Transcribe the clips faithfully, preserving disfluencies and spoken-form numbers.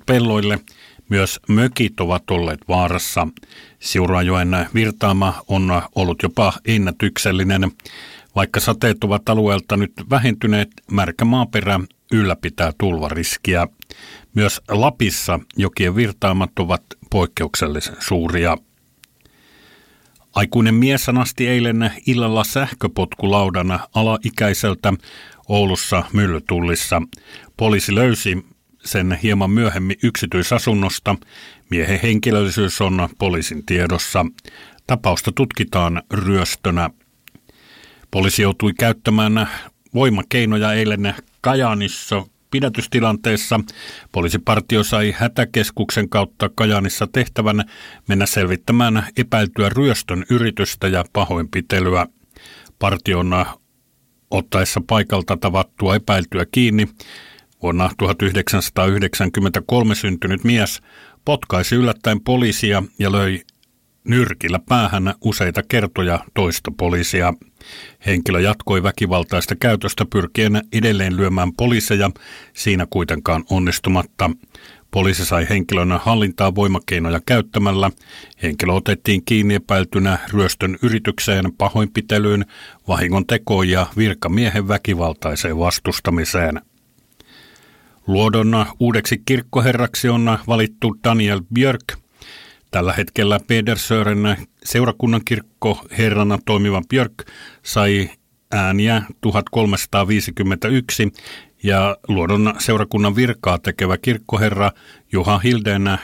pelloille. Myös mökit ovat olleet vaarassa. Siurajoen virtaama on ollut jopa ennätyksellinen. Vaikka sateet ovat alueelta nyt vähentyneet, märkä maaperä ylläpitää tulvariskiä. Myös Lapissa jokien virtaamat ovat poikkeuksellisen suuria. Aikuinen mies anasti eilen illalla sähköpotkulaudan alaikäiseltä Oulussa Myllytullissa. Poliisi löysi sen hieman myöhemmin yksityisasunnosta. Miehen henkilöllisyys on poliisin tiedossa. Tapausta tutkitaan ryöstönä. Poliisi joutui käyttämään voimakeinoja eilen Kajaanissa pidätystilanteessa. Poliisipartio sai hätäkeskuksen kautta Kajaanissa tehtävän mennä selvittämään epäiltyä ryöstön yritystä ja pahoinpitelyä. Partion ottaessa paikalta tavattua epäiltyä kiinni vuonna tuhatyhdeksänsataayhdeksänkymmentäkolme syntynyt mies potkaisi yllättäen poliisia ja löi nyrkillä päähän useita kertoja toista poliisia. Henkilö jatkoi väkivaltaista käytöstä pyrkien edelleen lyömään poliiseja, siinä kuitenkaan onnistumatta. Poliisi sai henkilön hallintaa voimakeinoja käyttämällä. Henkilö otettiin kiinni epäiltynä ryöstön yritykseen, pahoinpitelyyn, vahingontekoon ja virkamiehen väkivaltaiseen vastustamiseen. Luodon uudeksi kirkkoherraksi on valittu Daniel Björk. Tällä hetkellä Pedersören seurakunnan kirkkoherrana toimiva Björk sai ääniä tuhatkolmesataaviisikymmentäyksi ja Luodon seurakunnan virkaa tekevä kirkkoherra Juha Hilden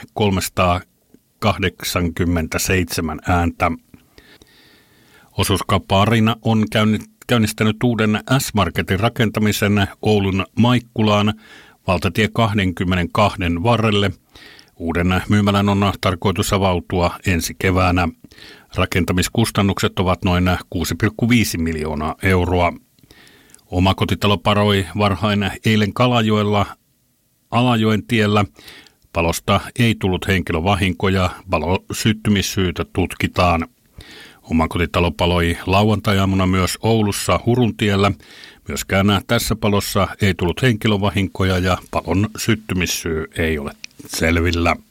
kolmesataakahdeksankymmentäseitsemän ääntä. Osuuskauppa Arina on käynnistänyt uuden S-Marketin rakentamisen Oulun Maikkulaan valtatie kaksikymmentäkaksi varrelle. Uuden myymälän on tarkoitus avautua ensi keväänä. Rakentamiskustannukset ovat noin kuusi pilkku viisi miljoonaa euroa. Omakotitalo paroi varhain eilen Kalajoella Alajoen tiellä. Palosta ei tullut henkilövahinkoja, palon syttymissyytä tutkitaan. Omakotitalo paloi lauantai-aamuna myös Oulussa Huruntiellä. Myöskään tässä palossa ei tullut henkilövahinkoja ja palon syttymissyy ei ole selvillä.